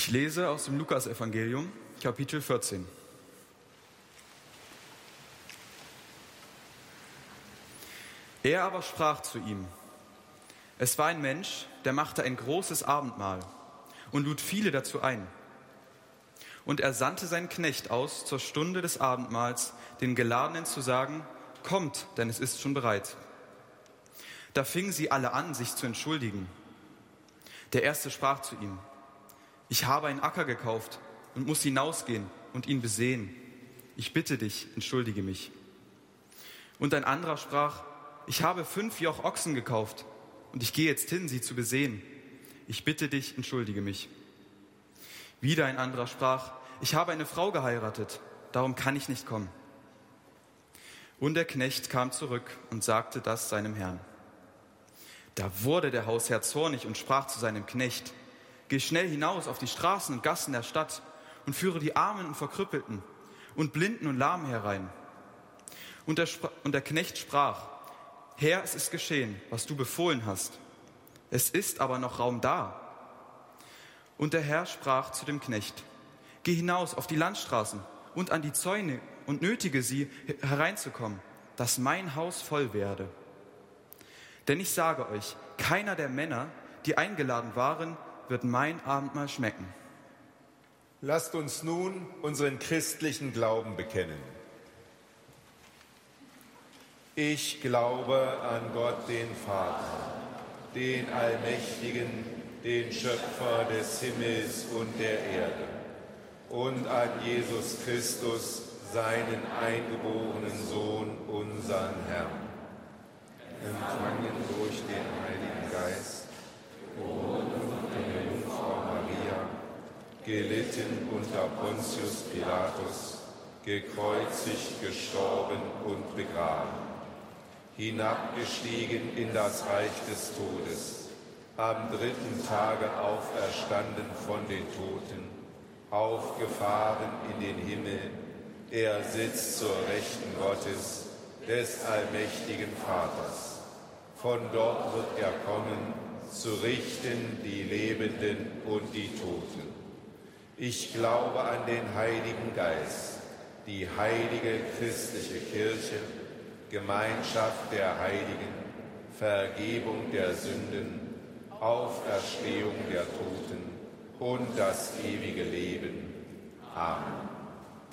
Ich lese aus dem Lukasevangelium, Kapitel 14. Er aber sprach zu ihm: Es war ein Mensch, der machte ein großes Abendmahl und lud viele dazu ein. Und er sandte seinen Knecht aus, zur Stunde des Abendmahls den Geladenen zu sagen: Kommt, denn es ist schon bereit. Da fingen sie alle an, sich zu entschuldigen. Der Erste sprach zu ihm: Ich habe einen Acker gekauft und muss hinausgehen und ihn besehen. Ich bitte dich, entschuldige mich. Und ein anderer sprach: Ich habe 5 Joch Ochsen gekauft und ich gehe jetzt hin, sie zu besehen. Ich bitte dich, entschuldige mich. Wieder ein anderer sprach: Ich habe eine Frau geheiratet, darum kann ich nicht kommen. Und der Knecht kam zurück und sagte das seinem Herrn. Da wurde der Hausherr zornig und sprach zu seinem Knecht: Geh schnell hinaus auf die Straßen und Gassen der Stadt und führe die Armen und Verkrüppelten und Blinden und Lahmen herein. Und der Knecht sprach: Herr, es ist geschehen, was du befohlen hast. Es ist aber noch Raum da. Und der Herr sprach zu dem Knecht: Geh hinaus auf die Landstraßen und an die Zäune und nötige sie, hereinzukommen, dass mein Haus voll werde. Denn ich sage euch, keiner der Männer, die eingeladen waren, wird mein Abendmahl schmecken. Lasst uns nun unseren christlichen Glauben bekennen. Ich glaube an Gott, den Vater, den Allmächtigen, den Schöpfer des Himmels und der Erde, und an Jesus Christus, seinen eingeborenen Sohn, unseren Herrn, empfangen durch den Heiligen Geist, geboren von der Jungfrau Maria, gelitten unter Pontius Pilatus, gekreuzigt, gestorben und begraben, hinabgestiegen in das Reich des Todes, am 3. Tage auferstanden von den Toten, aufgefahren in den Himmel, er sitzt zur Rechten Gottes, des allmächtigen Vaters. Von dort wird er kommen, zu richten die Lebenden und die Toten. Ich glaube an den Heiligen Geist, die heilige christliche Kirche, Gemeinschaft der Heiligen, Vergebung der Sünden, Auferstehung der Toten und das ewige Leben. Amen.